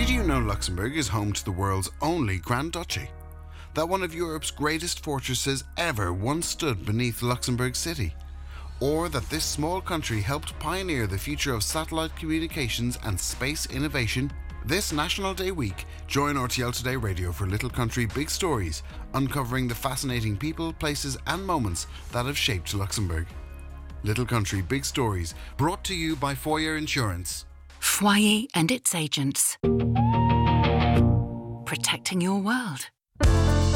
Did you know Luxembourg is home to the world's only Grand Duchy? That one of Europe's greatest fortresses ever once stood beneath Luxembourg City? Or that this small country helped pioneer the future of satellite communications and space innovation? This National Day week, join RTL Today Radio for Little Country Big Stories, uncovering the fascinating people, places and moments that have shaped Luxembourg. Little Country Big Stories, brought to you by Foyer Insurance. Foyer and its agents. Protecting your world.